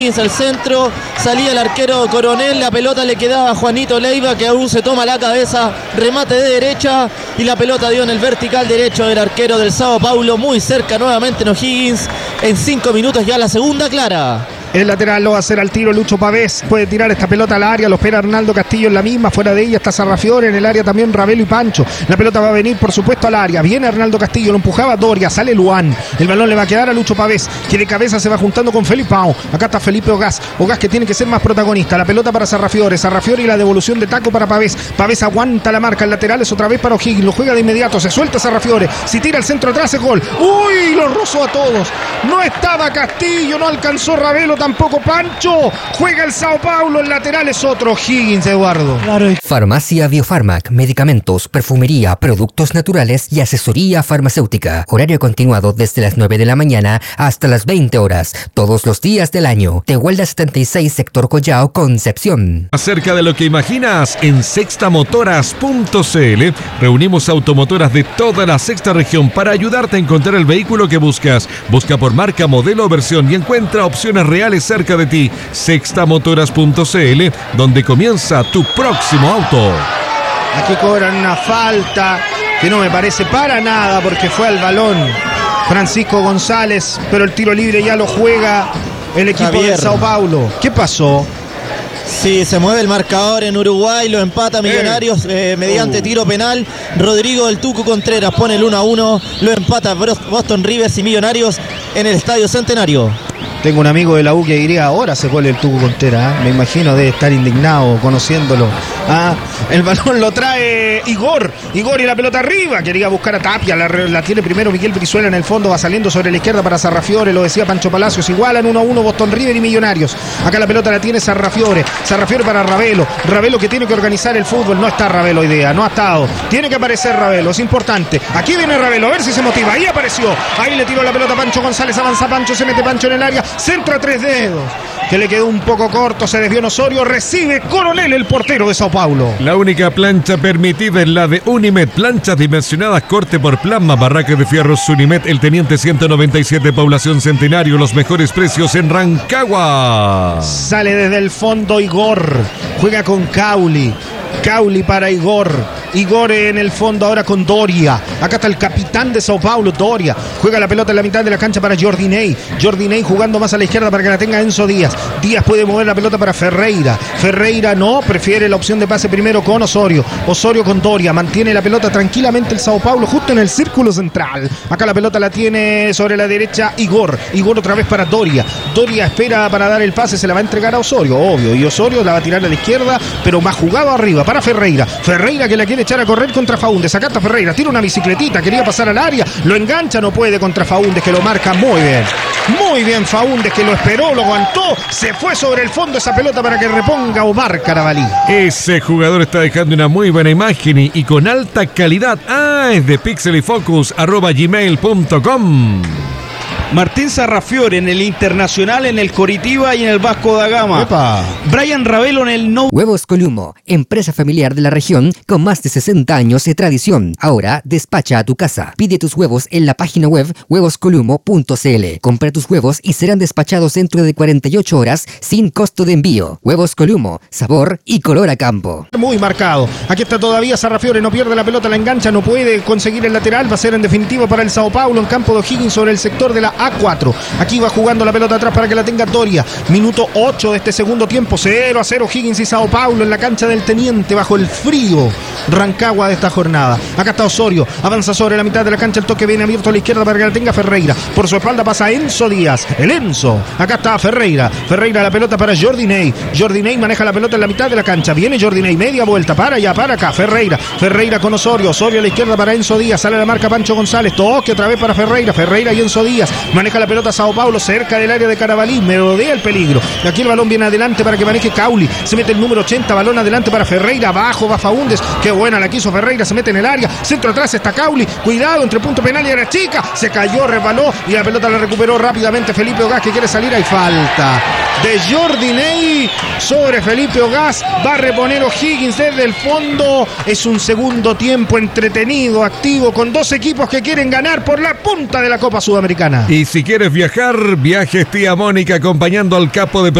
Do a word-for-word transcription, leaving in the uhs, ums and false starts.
al centro, salía el arquero Coronel, la pelota le quedaba a Juanito Leiva, que aún se toma la cabeza, remate de derecha y la pelota dio en el vertical derecho del arquero del Sao Paulo, muy cerca nuevamente en O'Higgins. En cinco minutos ya la segunda clara. El lateral lo va a hacer al tiro Lucho Pavés. Puede tirar esta pelota al área. Lo espera Arnaldo Castillo en la misma. Fuera de ella está Sarrafiore. En el área también Ravelo y Pancho. La pelota va a venir, por supuesto, al área. Viene Arnaldo Castillo. Lo empujaba Doria. Sale Luan. El balón le va a quedar a Lucho Pavés, que de cabeza se va juntando con Felipao. Acá está Felipe Ogás. Ogás que tiene que ser más protagonista. La pelota para Sarrafiore. Sarrafiore y la devolución de taco para Pavés. Pavés aguanta la marca. El lateral es otra vez para O'Higgins. Lo juega de inmediato. Se suelta Sarrafiore. Si tira el centro atrás es gol. ¡Uy! Lo rozó a todos. No estaba Castillo. No alcanzó Ravelo. Tampoco Pancho. Juega el Sao Paulo, el lateral es otro Higgins, Eduardo. Farmacia Biofarmac, medicamentos, perfumería, productos naturales y asesoría farmacéutica. Horario continuado desde las nueve de la mañana hasta las veinte horas, todos los días del año. Tehuelda setenta y seis, sector Collao, Concepción. Acerca de lo que imaginas, en sextamotoras punto cl reunimos automotoras de toda la sexta región para ayudarte a encontrar el vehículo que buscas. Busca por marca, modelo o versión y encuentra opciones reales cerca de ti. Sextamotoras punto cl, donde comienza tu próximo auto. Aquí cobran una falta que no me parece para nada porque fue al balón Francisco González, pero el tiro libre ya lo juega el equipo Javier. de Sao Paulo. ¿Qué pasó? Sí, se mueve el marcador en Uruguay, lo empata Millonarios eh, mediante Uh. tiro penal. Rodrigo del Tucu Contreras pone el uno a uno, lo empata Boston Rivers y Millonarios en el Estadio Centenario. Tengo un amigo de la U que diría ahora se cuele el Tucu Contreras, ¿eh? Me imagino debe estar indignado conociéndolo. Ah, el balón lo trae Igor, Igor y la pelota arriba, quería buscar a Tapia, la, la tiene primero Miguel Brizuela en el fondo, va saliendo sobre la izquierda para Sarrafiore, lo decía Pancho Palacios, igualan uno a uno Boston River y Millonarios. Acá la pelota la tiene Sarrafiore, Sarrafiore para Ravelo, Ravelo que tiene que organizar el fútbol, no está Ravelo hoy día, no ha estado, tiene que aparecer Ravelo, es importante. Aquí viene Ravelo, a ver si se motiva, ahí apareció, ahí le tiró la pelota a Pancho González, avanza Pancho, se mete Pancho en el área, centro a tres dedos, que le quedó un poco corto, se desvió en Osorio, recibe Coronel, el portero de Sao Paulo. La única plancha permitida es la de Unimed, planchas dimensionadas, corte por plasma, barraca de fierros Unimed, el Teniente ciento noventa y siete, población Centenario, los mejores precios en Rancagua. Sale desde el fondo Igor, juega con Cauli, Cauli para Igor, Igor en el fondo ahora con Doria, acá está el capitán de Sao Paulo, Doria, juega la pelota en la mitad de la cancha para Jordi Ney, Jordi Ney jugando más a la izquierda para que la tenga Enzo Díaz, Díaz puede mover la pelota para Ferreira, Ferreira no, prefiere la opción de pase primero con Osorio, Osorio con Doria, mantiene la pelota tranquilamente el Sao Paulo justo en el círculo central, acá la pelota la tiene sobre la derecha Igor, Igor otra vez para Doria, Doria espera para dar el pase, se la va a entregar a Osorio, obvio, y Osorio la va a tirar a la izquierda, pero más jugado arriba para Ferreira, Ferreira que la quiere echar a correr contra Faúndez, acá está Ferreira, tira una bicicletita, quería pasar al área, lo engancha, no puede contra Faúndez que lo marca muy bien, muy bien Faúndez que lo esperó, lo aguantó, se fue sobre el fondo esa pelota para que reponga Omar Carabalí. Ese jugador está dejando una muy buena imagen y, y con alta calidad. Ah, es de pixelyfocus arroba gmail punto com. Martín Sarrafiore en el Internacional, en el Coritiba y en el Vasco da Gama. Epa. Brian Ravelo en el No. Huevos Columo, empresa familiar de la región con más de sesenta años de tradición. Ahora despacha a tu casa. Pide tus huevos en la página web huevos columo punto cl. Compra tus huevos y serán despachados dentro de cuarenta y ocho horas sin costo de envío. Huevos Columo, sabor y color a campo. Muy marcado. Aquí está todavía Sarrafiore, no pierde la pelota, la engancha, no puede conseguir el lateral. Va a ser en definitivo para el Sao Paulo en campo de O'Higgins sobre el sector de la A cuatro. Aquí va jugando la pelota atrás para que la tenga Doria. Minuto ocho de este segundo tiempo. cero a cero O'Higgins y Sao Paulo en la cancha del Teniente bajo el frío Rancagua de esta jornada. Acá está Osorio. Avanza sobre la mitad de la cancha. El toque viene abierto a la izquierda para que la tenga Ferreira. Por su espalda pasa Enzo Díaz. El Enzo. Acá está Ferreira. Ferreira la pelota para Jordi Ney. Jordi Ney maneja la pelota en la mitad de la cancha. Viene Jordi Ney. Media vuelta. Para allá, para acá. Ferreira. Ferreira con Osorio. Osorio a la izquierda para Enzo Díaz. Sale la marca Pancho González. Toque otra vez para Ferreira. Ferreira y Enzo Díaz. Maneja la pelota Sao Paulo cerca del área de Carabalí, me rodea el peligro. Y aquí el balón viene adelante para que maneje Cauli. Se mete el número ochenta, balón adelante para Ferreira. Abajo va Faúndez. Qué buena la quiso Ferreira. Se mete en el área. Centro atrás está Cauli. Cuidado entre punto penal y área chica. Se cayó, resbaló y la pelota la recuperó rápidamente Felipe Ogás que quiere salir. Hay falta. de Jordi Ney sobre Felipe Ogaz. Va a reponer O'Higgins desde el fondo. Es un segundo tiempo entretenido, activo, con dos equipos que quieren ganar por la punta de la Copa Sudamericana. Y si quieres viajar, Viajes Tía Mónica acompañando al capo de